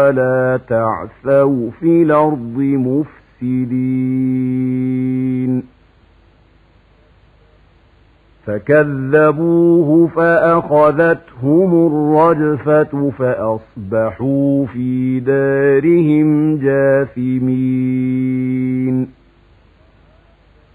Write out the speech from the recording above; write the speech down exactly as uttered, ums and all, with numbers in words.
ولا تعثوا في الأرض مفسدين فكذبوه فأخذتهم الرجفة فأصبحوا في دارهم جاثمين.